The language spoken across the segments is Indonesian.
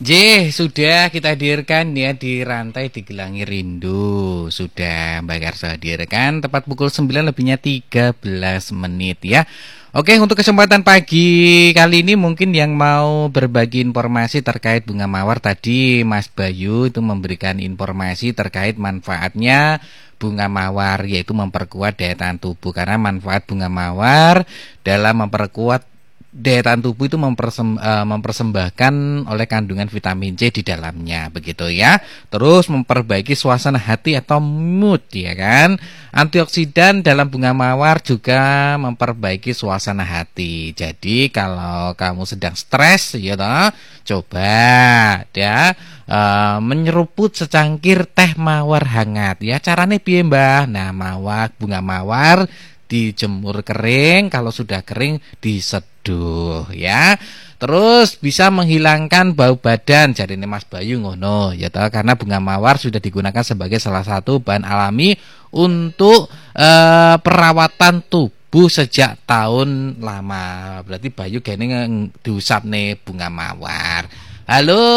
Sudah kita hadirkan ya di rantai digelangi rindu. Sudah Mbak Karso hadirkan tepat pukul 9 lebihnya 13 menit ya. Oke, untuk kesempatan pagi kali ini mungkin yang mau berbagi informasi terkait bunga mawar tadi Mas Bayu itu memberikan informasi terkait manfaatnya bunga mawar, yaitu memperkuat daya tahan tubuh. Karena manfaat bunga mawar dalam memperkuat daya tahan tubuh itu mempersembahkan oleh kandungan vitamin C di dalamnya, begitu ya. Terus memperbaiki suasana hati atau mood, ya kan. Antioksidan dalam bunga mawar juga memperbaiki suasana hati. Jadi kalau kamu sedang stres, ya toh, coba ya menyeruput secangkir teh mawar hangat. Ya caranya piye, Mbah? Nah, bunga mawar dijemur kering, kalau sudah kering diseduh ya. Terus bisa menghilangkan bau badan, jadi ini Mas Bayu ngono ya toh, karena bunga mawar sudah digunakan sebagai salah satu bahan alami untuk perawatan tubuh sejak tahun lama. Berarti Bayu kene diusap nih bunga mawar. Halo.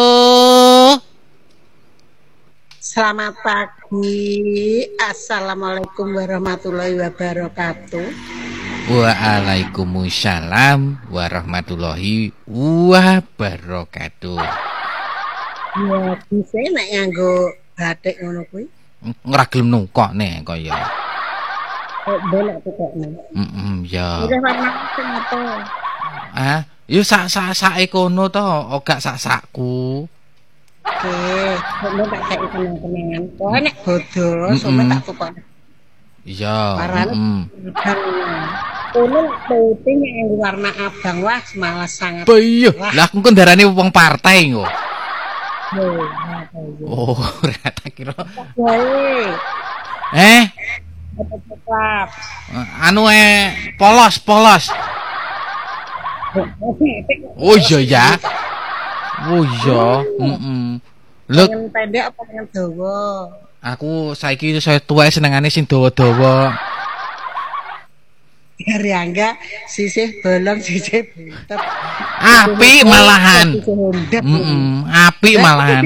Selamat pagi. Assalamualaikum warahmatullahi wabarakatuh. Waalaikumsalam warahmatullahi wabarakatuh. Ya, bisa nek nganggo batik ngono kuwi. Ora gelem nungkok nek kaya. Kok bolak tukokne. Ya. Udah warna sing apa? Yo sak kono to, ora sak-sakku. Oke, kok tak kei kenang-kenangan. Kok nek bodo sampe tak tukok. Iya. Kono putih yang warna abang, wah malas sangat. Iya, lah aku kan darane wong partai kok. Oh, ora tak kira. Tetap. Anu polos. Oh iya ya. Oh iya, Lho, pengen pendek apa pengen dawa? Aku saiki saya tuwa senengane sing dawa-dawa. Dari angga sisih bolong sisih buntut. Apik malahan. Apik malahan.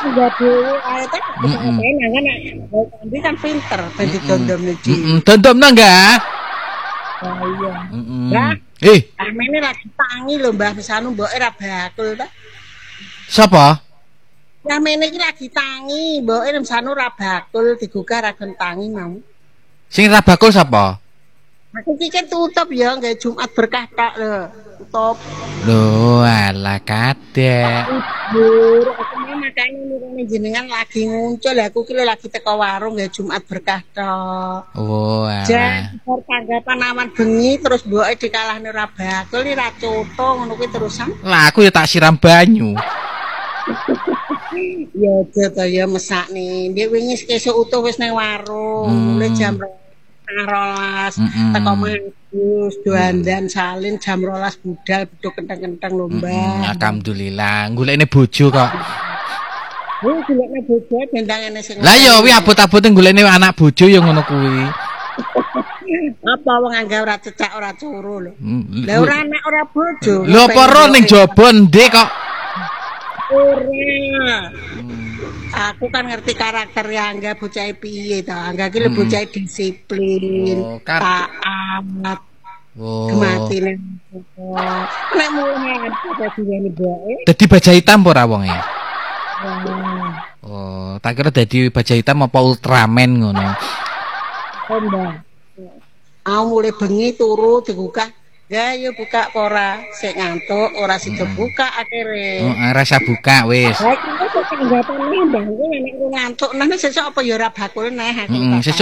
Kan pinter, ben didomdomne iki. Domdomna enggak? Iya. Amene lagi tangi lho Mbah Misanu mboke ra bakul ta. Sapa? Amene iki lagi tangi, mboke Misanu ra bakul digugah ra tangi mau. Sing ra bakul sapa? Aku iki kan tutup ya, nggak Jumat berkah tok lho. Tutup. Lho, ala kadek. Aku mau makane nurune jenengan lagi nguncul, aku ki lagi teko warung nggak Jumat berkah tok. Oh, ala. Jan tanggapan awan bengi terus mboke dikalahne ra bakul ni ra coto ngono kuwi terusan. Lah aku ya tak siram banyu. Ya aja to ya mesakne. Ndek wingi kesuk utuh wis nang warung, mulai jam 12 teko mangus doandan salin jam 12 budal beduk kenteng-kenteng lomba. Alhamdulillah, golekne bojo kok. Golekne bojo bentangane sing. Lah ya kuwi abot-abote golekne anak bojo ya ngono kuwi. Apa wong anggap ora cecak ora curu lho. Lah ora anak ora bojo. Lho apa ro ning jaba ndek kok. Ora. Aku kan ngerti karakter ya Angga bocah piye to. Angga ki bocah disiplin, taat. Kematine. Nek mulai dadi ngene bae. Dadi baja hitam ora wonge? Oh, tak kira dadi baja hitam apa Ultraman ngono. Mbak. Mulai bengi turu digugah. Ya yo buka ora sik ngantuk ora sida buka akhire. Rasa buka wis. Lah iki kok tanggatane mbah nek ngantuk nang sesuk apa ya ora bakul neh aku.